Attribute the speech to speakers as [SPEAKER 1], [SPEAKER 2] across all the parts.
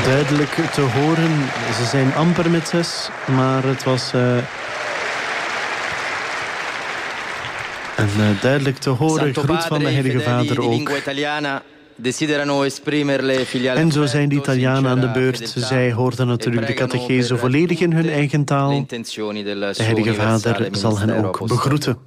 [SPEAKER 1] Duidelijk te horen. Ze zijn amper met 6, maar het was een duidelijk te horen groet van de Heilige Vader ook. En zo zijn de Italianen aan de beurt. Zij hoorden natuurlijk de catechese volledig in hun eigen taal. De Heilige Vader zal hen ook begroeten.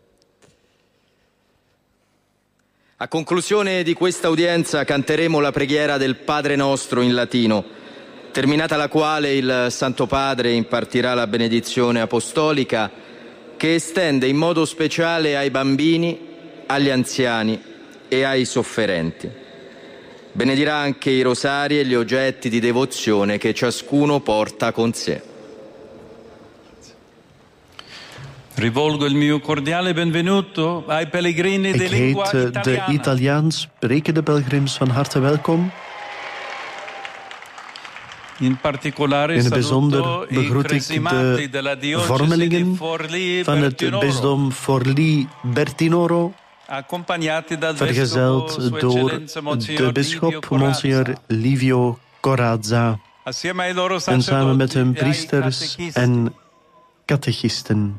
[SPEAKER 2] A conclusione di questa udienza canteremo la preghiera del Padre Nostro in latino, terminata la quale il Santo Padre impartirà la benedizione apostolica che estende in modo speciale ai bambini, agli anziani e ai sofferenti. Benedirà anche i rosari e gli oggetti di devozione che ciascuno porta con sé.
[SPEAKER 3] Rivolgo il mio cordiale benvenuto ai pellegrini di lingua
[SPEAKER 1] italiana. Ik heet de Italiaans sprekende pelgrims van harte welkom.
[SPEAKER 3] In het bijzonder begroet ik de vormelingen van het bisdom Forlì-Bertinoro, vergezeld door de bisschop Monsignor Livio Corazza, en samen met hun priesters en catechisten.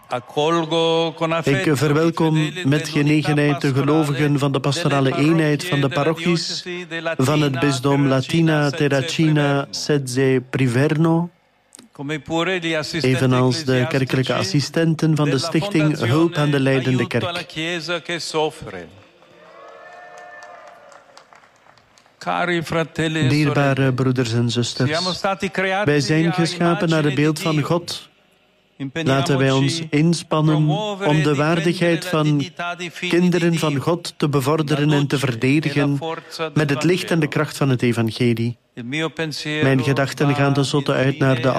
[SPEAKER 3] Ik verwelkom met genegenheid de gelovigen van de pastorale eenheid van de parochies van het bisdom Latina Terracina Sezze Priverno, evenals de kerkelijke assistenten van de stichting Hulp aan de Lijdende Kerk. Dierbare broeders en zusters, wij zijn geschapen naar het beeld van God. Laten wij ons inspannen om de waardigheid van kinderen van God te bevorderen en te verdedigen met het licht en de kracht van het evangelie. Mijn gedachten gaan tenslotte uit naar de